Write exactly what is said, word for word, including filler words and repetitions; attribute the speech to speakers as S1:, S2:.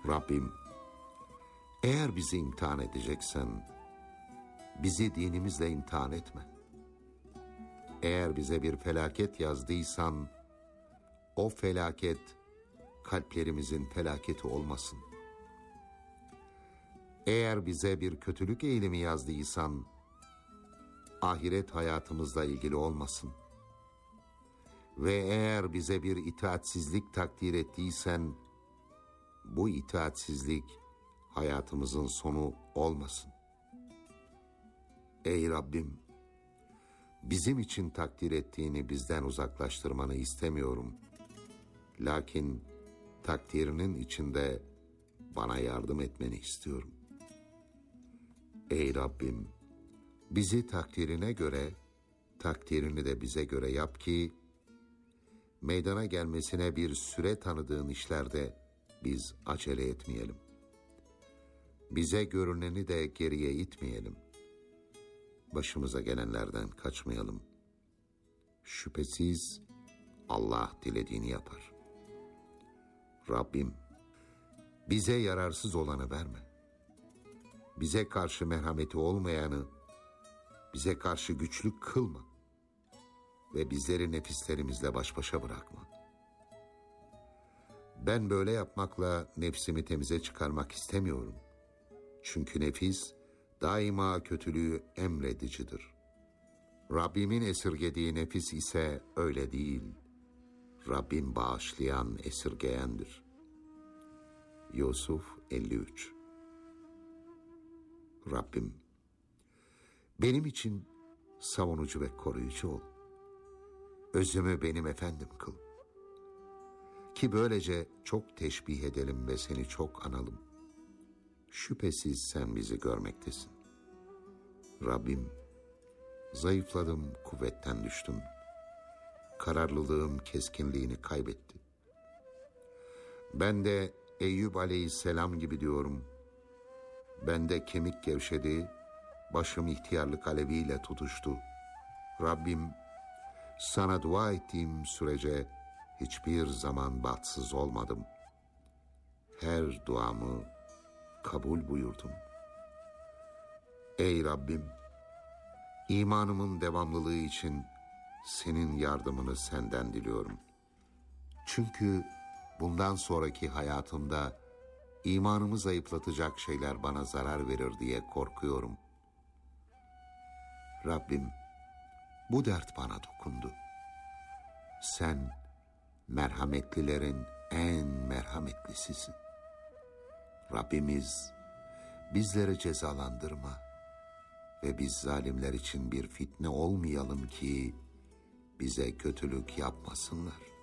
S1: Rabbim, eğer bizi imtihan edeceksen, bizi dinimizle imtihan etme. Eğer bize bir felaket yazdıysan, o felaket kalplerimizin felaketi olmasın. Eğer bize bir kötülük eğilimi yazdıysan, ahiret hayatımızla ilgili olmasın. Ve eğer bize bir itaatsizlik takdir ettiysen, bu itaatsizlik hayatımızın sonu olmasın. Ey Rabbim, bizim için takdir ettiğini bizden uzaklaştırmanı istemiyorum. Lakin takdirinin içinde bana yardım etmeni istiyorum. Ey Rabbim, bizi takdirine göre, takdirini de bize göre yap ki, meydana gelmesine bir süre tanıdığın işlerde biz acele etmeyelim. Bize görüneni de geriye itmeyelim. Başımıza gelenlerden kaçmayalım. Şüphesiz Allah dilediğini yapar. Rabbim, bize yararsız olanı verme. Bize karşı merhameti olmayanı, bize karşı güçlük kılma. Ve bizleri nefislerimizle baş başa bırakma. Ben böyle yapmakla nefsimi temize çıkarmak istemiyorum. Çünkü nefis daima kötülüğü emredicidir. Rabbimin esirgediği nefis ise öyle değil. Rabbim bağışlayan, esirgeyendir. Yusuf elli üç. Rabbim, benim için savunucu ve koruyucu ol. Özümü benim efendim kıl. Ki böylece çok teşbih edelim ve seni çok analım. Şüphesiz sen bizi görmektesin. Rabbim, zayıfladım, kuvvetten düştüm. Kararlılığım keskinliğini kaybetti. Ben de Eyüp aleyhisselam gibi diyorum. Ben de kemik gevşedi, başım ihtiyarlık aleviyle tutuştu. Rabbim, sana dua ettiğim sürece hiçbir zaman bahtsız olmadım. Her duamı kabul buyurdum. Ey Rabbim, imanımın devamlılığı için senin yardımını senden diliyorum. Çünkü bundan sonraki hayatımda imanımı zayıflatacak şeyler bana zarar verir diye korkuyorum. Rabbim, bu dert bana dokundu. Sen merhametlilerin en merhametlisisin. Rabbimiz, bizleri cezalandırma ve biz zalimler için bir fitne olmayalım ki bize kötülük yapmasınlar.